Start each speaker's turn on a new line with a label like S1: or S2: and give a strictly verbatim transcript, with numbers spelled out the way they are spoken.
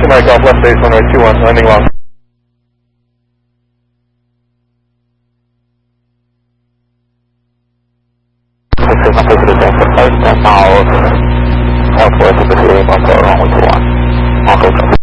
S1: Mike off left base, runway two one, landing long.
S2: Okay, my take it is first and now, northwest of the city, Marco, runway two one. Marco,